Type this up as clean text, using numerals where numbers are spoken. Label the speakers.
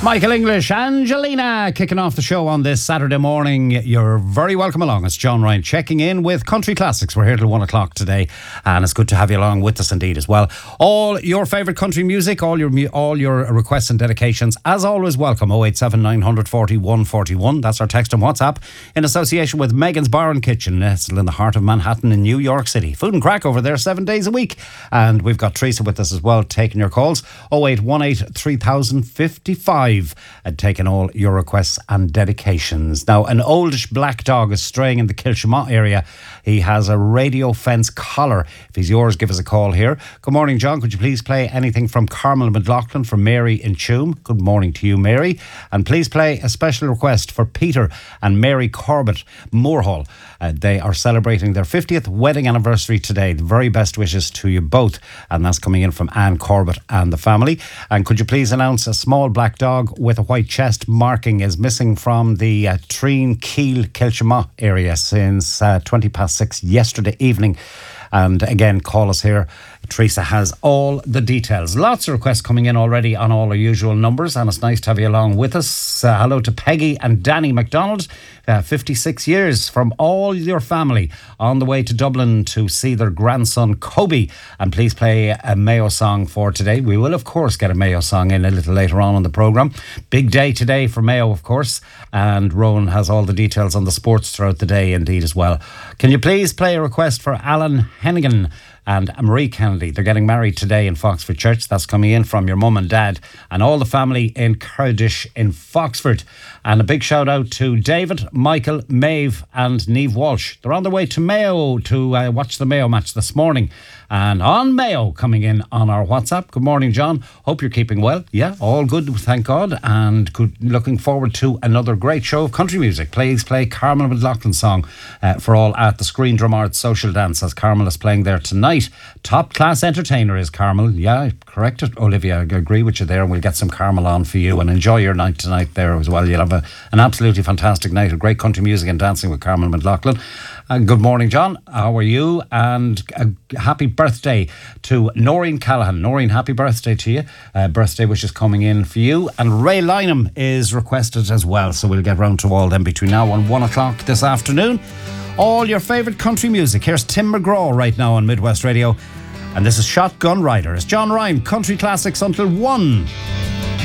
Speaker 1: Michael English, Angelina, kicking off the show on this Saturday morning. You're very welcome along. It's John Ryan checking in with Country Classics. We're here till 1 o'clock today, and it's good to have you along with us indeed as well. All your favourite country music, all your requests and dedications, as always, welcome. 087 940 141. That's our text and WhatsApp in association with Megan's Bar and Kitchen, nestled in the heart of Manhattan in New York City. Food and crack over there 7 days a week. And we've got Teresa with us as well, taking your calls. 0818 3055. And taking all your requests and dedications. Now, an oldish black dog is straying in the Kilshamott area. He has a radio fence collar. If he's yours, give us a call here. Good morning, John. Could you please play anything from Carmel McLaughlin from Mary in Tuam? Good morning to you, Mary. And please play a special request for Peter and Mary Corbett Moorhall. They are celebrating their 50th wedding anniversary today. The very best wishes to you both. And that's coming in from Anne Corbett and the family. And could you please announce a small black dog with a white chest marking is missing from the Treen Keel Kilshamott area since 6:20 yesterday evening. And again, call us here. Teresa has all the details. Lots of requests coming in already on all our usual numbers, and it's nice to have you along with us. Hello to Peggy and Danny McDonald, 56 years from all your family, on the way to Dublin to see their grandson Kobe. And please play a Mayo song for today. We will, of course, get a Mayo song in a little later on the programme. Big day today for Mayo, of course, and Rowan has all the details on the sports throughout the day indeed as well. Can you please play a request for Alan Hennigan and Marie Kennedy? They're getting married today in Foxford Church. That's coming in from your mum and dad and all the family in Curdish in Foxford. And a big shout out to David, Michael, Maeve and Niamh Walsh. They're on their way to Mayo to watch the Mayo match this morning. And on Mayo coming in on our WhatsApp. Good morning, John. Hope you're keeping well. Yeah, all good, thank God. And looking forward to another great show of country music. Please play Carmel McLaughlin song for all at the Screen Drum Arts Social Dance, as Carmel is playing there tonight. Top class entertainer is Carmel. Yeah, correct it, Olivia. I agree with you there. And we'll get some Carmel on for you and enjoy your night tonight there as well. You'll have an absolutely fantastic night of great country music and dancing with Carmel McLaughlin. Good morning, John. How are you? And a happy birthday to Noreen Callahan. Noreen, happy birthday to you. Birthday wishes coming in for you. And Ray Lynham is requested as well. So we'll get round to all them between now and 1 o'clock this afternoon. All your favourite country music. Here's Tim McGraw right now on Midwest Radio. And this is Shotgun Rider. It's John Ryan, Country Classics until 1.